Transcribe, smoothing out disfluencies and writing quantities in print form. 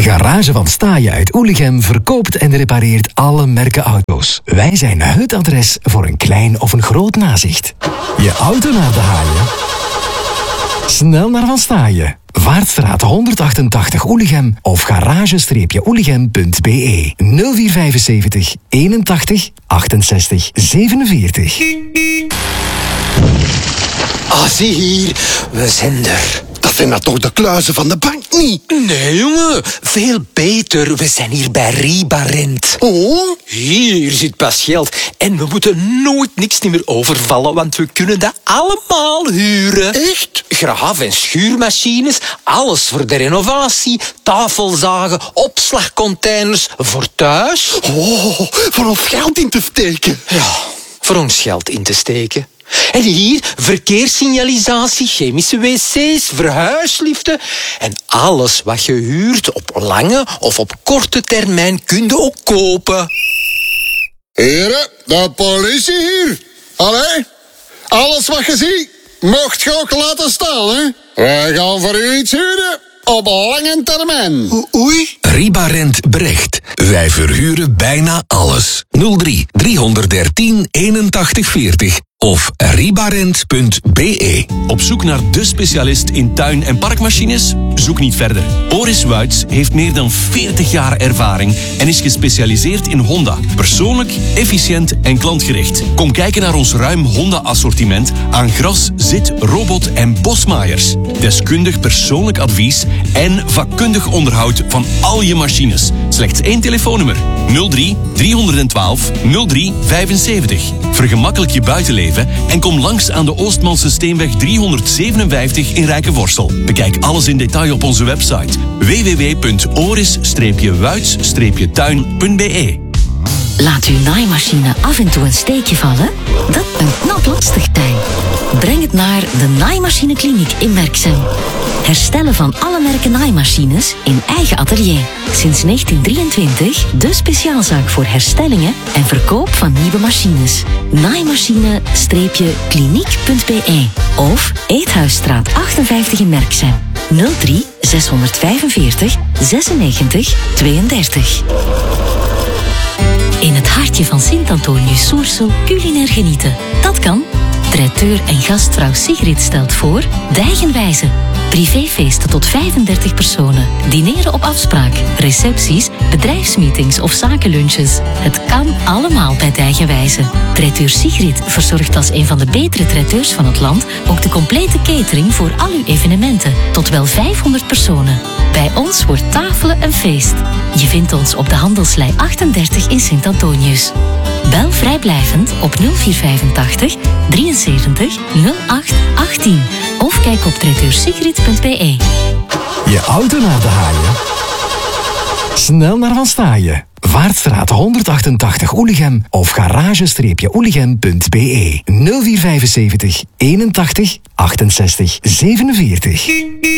Garage van Staaien uit Oelichem verkoopt en repareert alle merken auto's. Wij zijn het adres voor een klein of een groot nazicht. Je auto naar de haaien? Snel naar Van Staaien. Vaartstraat 188 Oelichem of garage-oelichem.be 0475 81 68 47. Ah, zie hier, we zijn er. Dat zijn nou toch de kluizen van de bank niet? Nee, jongen, veel beter. We zijn hier bij Ribarent. Oh? Hier zit pas geld. En we moeten nooit niks meer overvallen, want we kunnen dat allemaal huren. Echt? Graaf- en schuurmachines, alles voor de renovatie, tafelzagen, opslagcontainers voor thuis. Oh, voor ons geld in te steken. Ja, voor ons geld in te steken. En hier verkeerssignalisatie, chemische wc's, verhuisliften. En alles wat je huurt op lange of op korte termijn kun je ook kopen. Heren, de politie hier. Allee, alles wat je ziet, mocht je ook laten staan, hè. Wij gaan voor u iets huren op lange termijn. Oei. Ribarent Brecht. Wij verhuren bijna alles. 03 313 81 40 of ribarent.be. Op zoek naar de specialist in tuin- en parkmachines? Zoek niet verder. Oris Wuits heeft meer dan 40 jaar ervaring en is gespecialiseerd in Honda. Persoonlijk, efficiënt en klantgericht. Kom kijken naar ons ruim Honda-assortiment aan gras, zit, robot en bosmaaiers. Deskundig persoonlijk advies en vakkundig onderhoud van al je machines. Slechts 1 telefoonnummer. 03 312 03 75. Vergemakkelijk je buitenleven en kom langs aan de Oostmalse Steenweg 357 in Rijkenvorsel. Bekijk alles in detail op onze website www.oris-wuits-tuin.be. Laat uw naaimachine af en toe een steekje vallen? Dat kan knap lastig zijn. Breng het naar de Naaimachinekliniek in Merksem. Herstellen van alle merken naaimachines in eigen atelier. Sinds 1923 de speciaalzaak voor herstellingen en verkoop van nieuwe machines. Naaimachine-kliniek.be of Eethuisstraat 58 in Merksem. 03 645 96 32. In het hartje van Sint-Antonius-Soersel culinair genieten. Dat kan. Traiteur en gastvrouw Sigrid stelt voor Dijgenwijze. Privéfeesten tot 35 personen. Dineren op afspraak. Recepties, bedrijfsmeetings of zakenlunches. Het kan allemaal bij Dijgenwijze. Traiteur Sigrid verzorgt als een van de betere traiteurs van het land ook de complete catering voor al uw evenementen. Tot wel 500 personen. Bij ons wordt tafelen een feest. Je vindt ons op de Handelslei 38 in Sint-Antonius. Bel vrijblijvend op 0485 73 08 18 of kijk op traiteursigrid.be. Je auto naar de haaien? Snel naar Van Staaien. Vaartstraat 188 Oelichem of garage-oelichem.be 0475 81 68 47.